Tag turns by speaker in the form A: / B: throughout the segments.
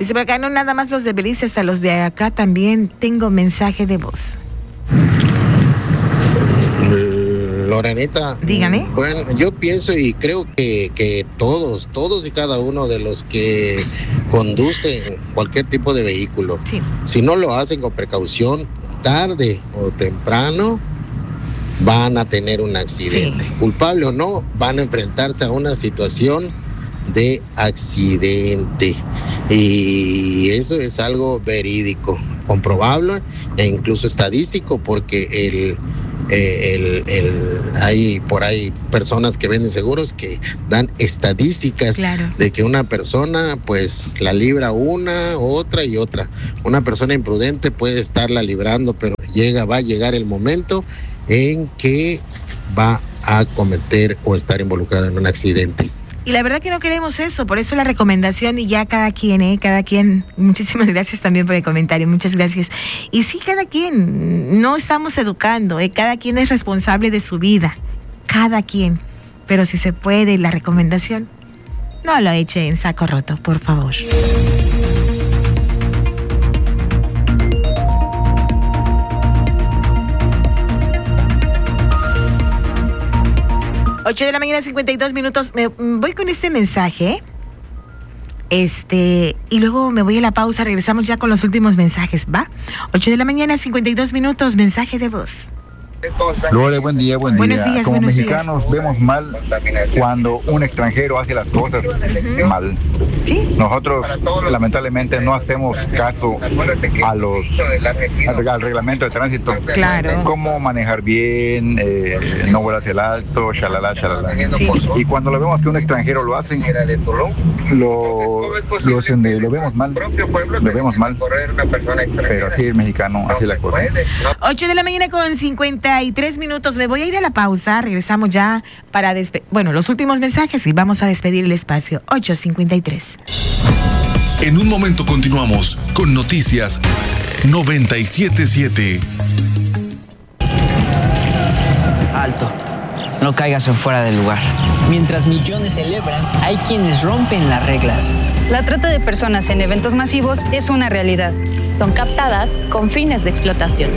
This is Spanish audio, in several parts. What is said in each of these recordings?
A: Dice, por acá no nada más los de Belice, hasta los de acá también tengo mensaje de voz.
B: Lorenita,
A: dígame.
B: Bueno, yo pienso y creo que todos y cada uno de los que conducen cualquier tipo de vehículo,
A: sí,
B: si no lo hacen con precaución, tarde o temprano van a tener un accidente. Sí. Culpable o no, van a enfrentarse a una situación de accidente. Y eso es algo verídico, comprobable e incluso estadístico, porque hay por ahí personas que venden seguros que dan estadísticas, claro, de que una persona pues la libra una, otra y otra. Una persona imprudente puede estarla librando, pero va a llegar el momento en que va a cometer o estar involucrada en un accidente.
A: Y la verdad que no queremos eso, por eso la recomendación, y ya cada quien, muchísimas gracias también por el comentario, muchas gracias. Y sí, cada quien, no estamos educando, cada quien es responsable de su vida, cada quien, pero si se puede, la recomendación, no lo eche en saco roto, por favor. Ocho de la mañana, 52 minutos. Me voy con este mensaje. Y luego me voy a la pausa. Regresamos ya con los últimos mensajes, ¿va? 8 de la mañana, 52 minutos. Mensaje de voz.
C: Lore, buen día.
A: Buenos días,
C: como
A: buenos
C: mexicanos
A: días.
C: Vemos mal cuando un extranjero hace las cosas mal.
A: ¿Sí?
C: Nosotros lamentablemente no hacemos caso al reglamento de tránsito.
A: Claro.
C: Cómo manejar bien, no volar hacia el alto, shalala.
A: Sí.
C: Y cuando lo vemos que un extranjero lo hace, lo vemos mal. Pero así el mexicano hace la cosa.
A: 8 de la mañana con 53 minutos. Me voy a ir a la pausa. Regresamos ya para los últimos mensajes y vamos a despedir el espacio. 8:53.
D: En un momento continuamos con Noticias 97.7.
E: Alto. No caigas en fuera del lugar. Mientras millones celebran, hay quienes rompen las reglas.
F: La trata de personas en eventos masivos es una realidad.
G: Son captadas con fines de explotación.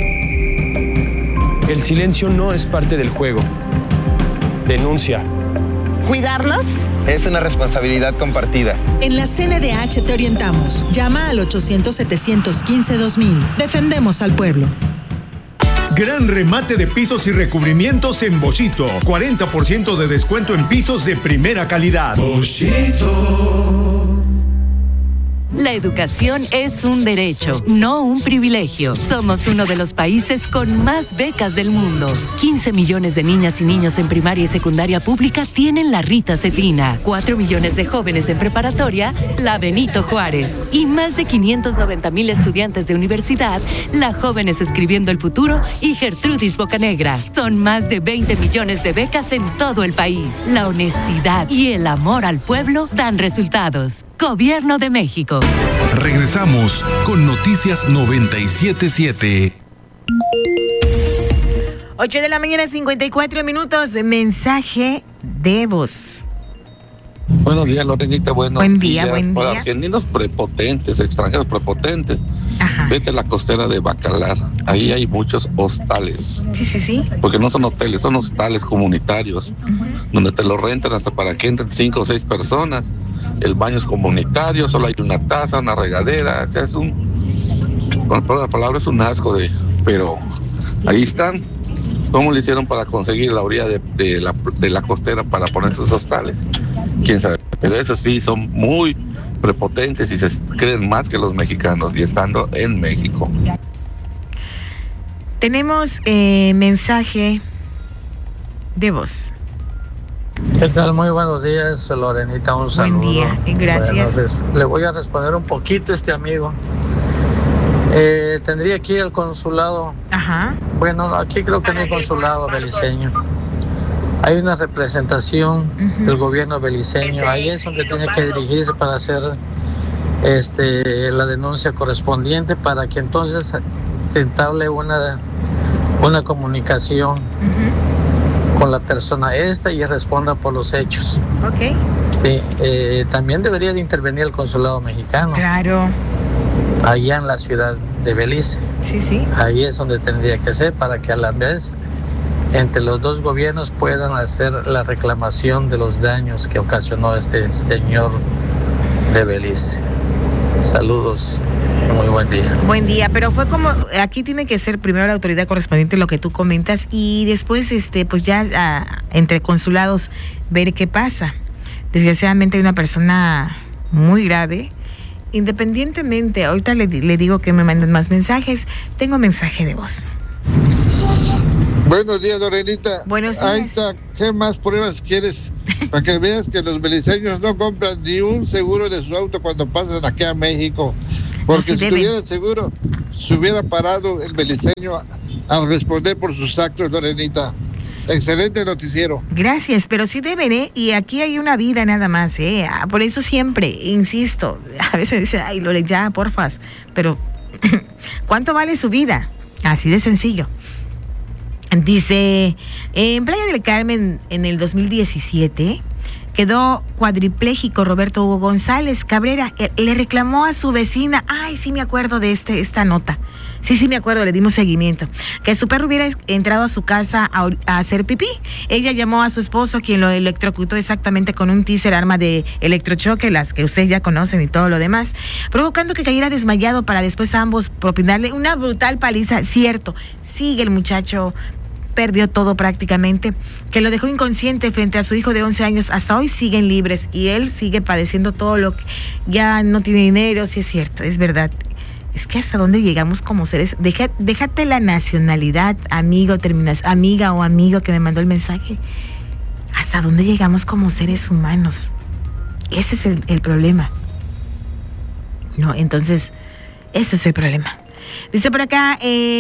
H: El silencio no es parte del juego. Denuncia.
I: ¿Cuidarnos?
J: Es una responsabilidad compartida.
I: En la CNDH te orientamos. Llama al 800-715-2000. Defendemos al pueblo.
K: Gran remate de pisos y recubrimientos en Boschito. 40% de descuento en pisos de primera calidad.
L: Boschito. La educación es un derecho, no un privilegio. Somos uno de los países con más becas del mundo. 15 millones de niñas y niños en primaria y secundaria pública tienen la Rita Cetina. 4 millones de jóvenes en preparatoria, la Benito Juárez. Y más de 590,000 estudiantes de universidad, la Jóvenes Escribiendo el Futuro y Gertrudis Bocanegra. Son más de 20 millones de becas en todo el país. La honestidad y el amor al pueblo dan resultados. Gobierno de México.
D: Regresamos con Noticias 97.7.
A: 8 de la mañana, 54 minutos. Mensaje de voz.
M: Buenos días, Lorenita.
A: Buen día.
M: Para argentinos prepotentes, extranjeros prepotentes, vete a la costera de Bacalar. Ahí hay muchos hostales.
A: Sí.
M: Porque no son hoteles, son hostales comunitarios, donde te lo rentan hasta para que entren 5 o 6 personas. El baño es comunitario, solo hay una taza, una regadera. O sea, la palabra es un asco pero ahí están. ¿Cómo le hicieron para conseguir la orilla de la costera para poner sus hostales? Quién sabe. Pero eso sí, son muy prepotentes y se creen más que los mexicanos, y estando en México.
A: Tenemos mensaje de voz.
N: ¿Qué tal? Muy buenos días, Lorenita, un saludo.
A: Buen día, gracias.
N: Bueno, le voy a responder un poquito a este amigo. Tendría aquí el consulado. Bueno, aquí creo que no hay consulado beliceño. Hay una representación del gobierno beliceño. Ahí es donde tiene que dirigirse para hacer la denuncia correspondiente, para que entonces se entablea una comunicación con la persona esta y responda por los hechos.
A: Ok.
N: Sí, también debería de intervenir el consulado mexicano.
A: Claro.
N: Allá en la ciudad de Belice.
A: Sí, sí.
N: Ahí es donde tendría que ser para que a la vez entre los dos gobiernos puedan hacer la reclamación de los daños que ocasionó este señor de Belice. Saludos, muy buen día.
A: Buen día, pero fue como, aquí tiene que ser primero la autoridad correspondiente lo que tú comentas y después pues ya entre consulados ver qué pasa. Desgraciadamente hay una persona muy grave. Independientemente, ahorita le digo que me manden más mensajes. Tengo mensaje de voz.
O: Buenos días, Lorenita.
A: Buenos días.
O: Ahí está. ¿Qué más pruebas quieres? Para que veas que los beliceños no compran ni un seguro de su auto cuando pasan aquí a México. Porque si tuviera seguro, se hubiera parado el beliceño a responder por sus actos, Lorenita. Excelente noticiero.
A: Gracias, pero sí deben, y aquí hay una vida nada más, por eso siempre, insisto, a veces dice, ay, Lore, ya, porfas, pero ¿cuánto vale su vida? Así de sencillo. Dice, en Playa del Carmen, en el 2017, quedó cuadripléjico Roberto Hugo González Cabrera. Le reclamó a su vecina, ay, sí me acuerdo de esta nota. Sí me acuerdo, le dimos seguimiento. Que su perro hubiera entrado a su casa a hacer pipí. Ella llamó a su esposo, quien lo electrocutó exactamente con un teaser, arma de electrochoque, las que ustedes ya conocen y todo lo demás, provocando que cayera desmayado para después a ambos propinarle una brutal paliza. Cierto, sigue el muchacho, perdió todo prácticamente, que lo dejó inconsciente frente a su hijo de 11 años. Hasta hoy siguen libres y él sigue padeciendo todo lo que ya no tiene dinero. Sí es cierto, es verdad. Es que hasta dónde llegamos como seres. Déjate la nacionalidad, amiga o amigo que me mandó el mensaje. Hasta dónde llegamos como seres humanos. Ese es el problema. No, entonces, ese es el problema. Dice por acá,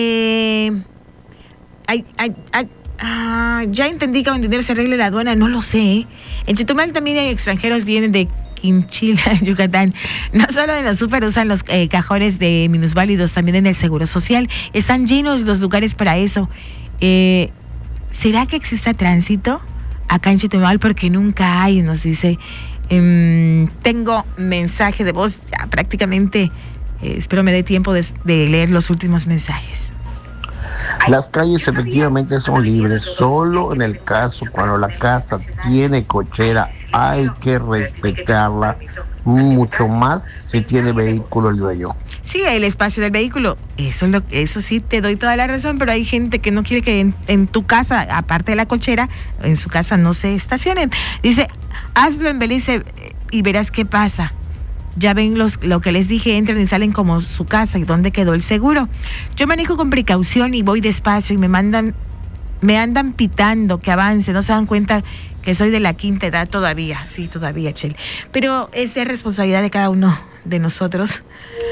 A: ya entendí que con dinero se arregle la aduana, no lo sé. En Chetumal también hay extranjeros, vienen de Quinchila, Yucatán. No solo en los súper usan los cajones de minusválidos, también en el Seguro Social. Están llenos los lugares para eso. ¿Será que exista tránsito acá en Chetumal? Porque nunca hay, nos dice. Tengo mensaje de voz, ya prácticamente, espero me dé tiempo de leer los últimos mensajes.
P: Las calles efectivamente son libres, solo en el caso cuando la casa tiene cochera hay que respetarla mucho más si tiene vehículo el dueño.
A: Sí, el espacio del vehículo, eso sí te doy toda la razón, pero hay gente que no quiere que en tu casa, aparte de la cochera, en su casa no se estacionen. Dice, hazlo en Belice y verás qué pasa. Ya ven lo que les dije, entran y salen como su casa. ¿Y dónde quedó el seguro? Yo manejo con precaución y voy despacio y me andan pitando que avance. No se dan cuenta que soy de la quinta edad todavía. Sí, todavía, Chel. Pero es de responsabilidad de cada uno de nosotros.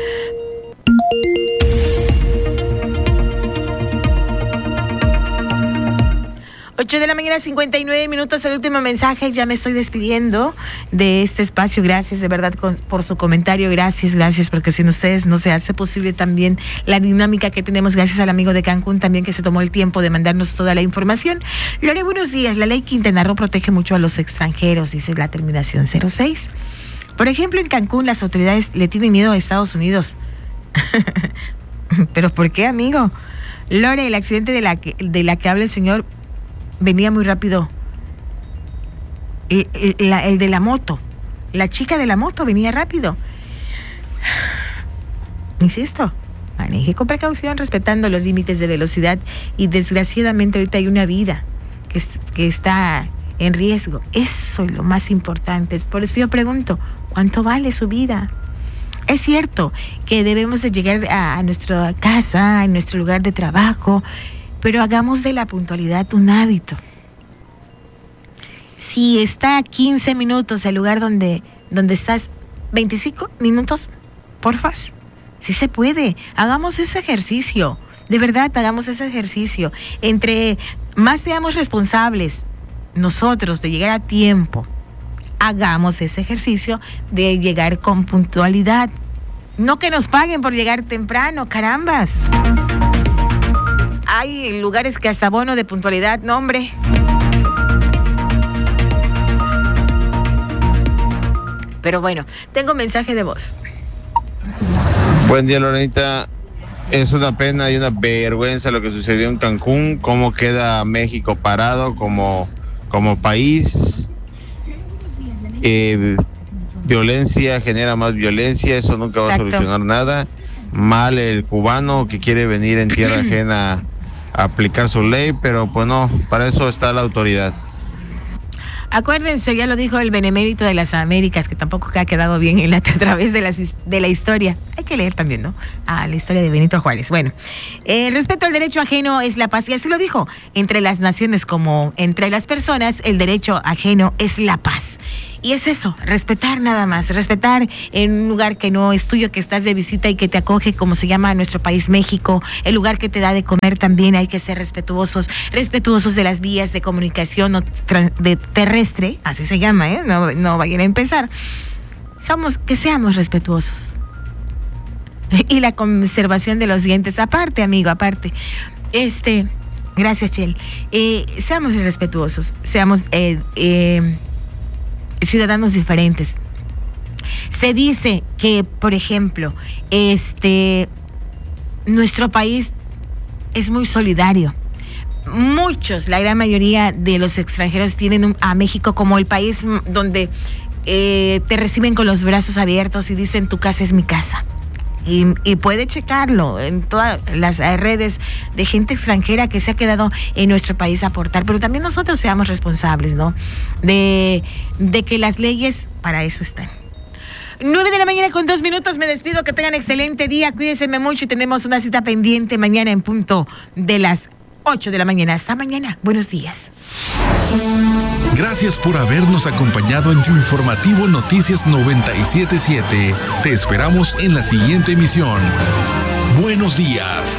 A: 8 de la mañana, 59 minutos, el último mensaje. Ya me estoy despidiendo de este espacio. Gracias de verdad por su comentario. Gracias, porque sin ustedes no se hace posible también la dinámica que tenemos. Gracias al amigo de Cancún también que se tomó el tiempo de mandarnos toda la información. Lore, buenos días. La ley Quintana Roo protege mucho a los extranjeros, dice la terminación 06. Por ejemplo, en Cancún las autoridades le tienen miedo a Estados Unidos. ¿Pero por qué, amigo? Lore, el accidente de la que habla el señor venía muy rápido. El de la moto, la chica de la moto venía rápido. Insisto, maneje con precaución, respetando los límites de velocidad, y desgraciadamente ahorita hay una vida que está en riesgo. Eso es lo más importante. Por eso yo pregunto, ¿cuánto vale su vida? Es cierto que debemos de llegar a nuestra casa, a nuestro lugar de trabajo, pero hagamos de la puntualidad un hábito. Si está a 15 minutos el lugar donde estás, 25 minutos, porfas. Sí se puede. Hagamos ese ejercicio. De verdad, hagamos ese ejercicio. Entre más seamos responsables nosotros de llegar a tiempo, hagamos ese ejercicio de llegar con puntualidad. No que nos paguen por llegar temprano, carambas. Hay lugares que hasta bono de puntualidad, no, hombre. Pero bueno, tengo mensaje de voz.
Q: Buen día, Lorenita. Es una pena y una vergüenza lo que sucedió en Cancún, cómo queda México parado como país. Violencia genera más violencia, eso nunca va a solucionar nada. Mal el cubano que quiere venir en tierra ajena a aplicar su ley, pero pues no, para eso está la autoridad.
A: Acuérdense, ya lo dijo el benemérito de las Américas, que tampoco ha quedado bien a través de la historia. Hay que leer también, ¿no? La historia de Benito Juárez. Bueno, el respeto al derecho ajeno es la paz, y así lo dijo. Entre las naciones como entre las personas, el derecho ajeno es la paz. Y es eso, respetar nada más, respetar en un lugar que no es tuyo, que estás de visita y que te acoge, como se llama nuestro país, México, el lugar que te da de comer también. Hay que ser respetuosos de las vías de comunicación de terrestre, así se llama, no vayan a empezar. Que seamos respetuosos. Y la conservación de los dientes, aparte, amigo, aparte. Gracias, Chel. Seamos respetuosos, seamos ciudadanos diferentes. Se dice que, por ejemplo, nuestro país es muy solidario. Muchos, la gran mayoría de los extranjeros tienen a México como el país donde te reciben con los brazos abiertos y dicen: tu casa es mi casa. Y puede checarlo en todas las redes de gente extranjera que se ha quedado en nuestro país a aportar, pero también nosotros seamos responsables, ¿no? De que las leyes para eso están. 9:02 me despido, que tengan excelente día, cuídense mucho y tenemos una cita pendiente mañana en punto de las 8 de la mañana. Hasta mañana, buenos días.
D: Gracias por habernos acompañado en tu informativo Noticias 97.7. Te esperamos en la siguiente emisión. Buenos días.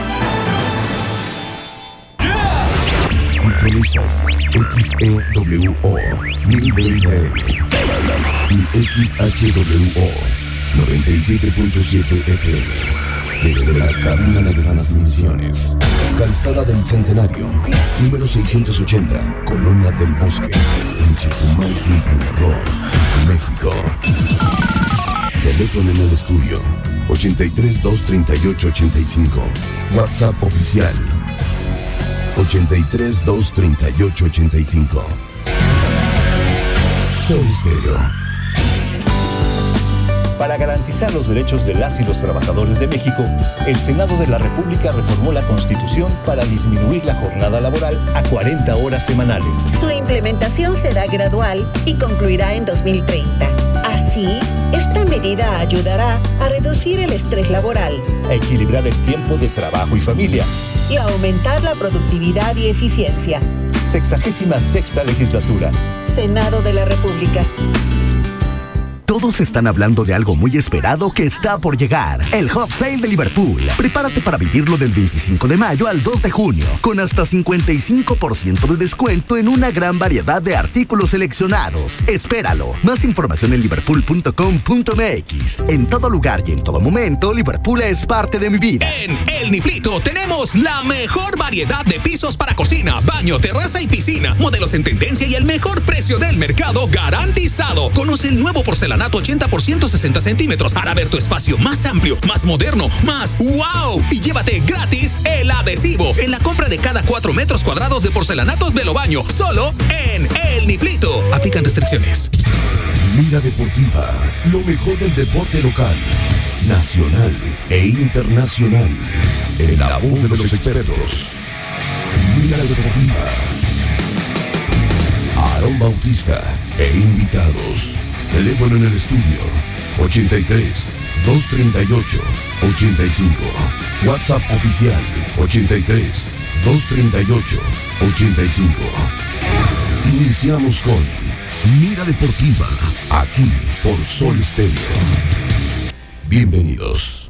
R: Sintonizas XEWO 1020 y XHWO 97.7 FM. Desde la cabina de transmisiones, Calzada del Centenario, número 680, Colonia del Bosque, en Chetumal, Quintana Roo, México. Teléfono en el estudio, 83 238 85. WhatsApp oficial, 83 238 85. Sol Estéreo.
S: Para garantizar los derechos de las y los trabajadores de México, el Senado de la República reformó la Constitución para disminuir la jornada laboral a 40 horas semanales.
T: Su implementación será gradual y concluirá en 2030. Así, esta medida ayudará a reducir el estrés laboral,
S: a equilibrar el tiempo de trabajo y familia
T: y a aumentar la productividad y eficiencia.
S: 66ª legislatura.
T: Senado de la República.
U: Todos están hablando de algo muy esperado que está por llegar. El Hot Sale de Liverpool. Prepárate para vivirlo del 25 de mayo al 2 de junio, con hasta 55% de descuento en una gran variedad de artículos seleccionados. Espéralo. Más información en liverpool.com.mx. En todo lugar y en todo momento, Liverpool es parte de mi vida.
V: En El Niplito tenemos la mejor variedad de pisos para cocina, baño, terraza y piscina. Modelos en tendencia y el mejor precio del mercado garantizado. Conoce el nuevo porcelanato 80% 60 centímetros para ver tu espacio más amplio, más moderno, más wow. Y llévate gratis el adhesivo en la compra de cada 4 metros cuadrados de porcelanatos Velobaño. Solo en El Niplito. Aplican restricciones.
R: Mira Deportiva, lo mejor del deporte local, nacional e internacional. En la voz de los expertos. Mira Deportiva. Aarón Bautista e invitados. Teléfono en el estudio, 83 238 85. WhatsApp oficial, 83 238 85. Iniciamos con Mira Deportiva, aquí por Sol Estéreo. Bienvenidos.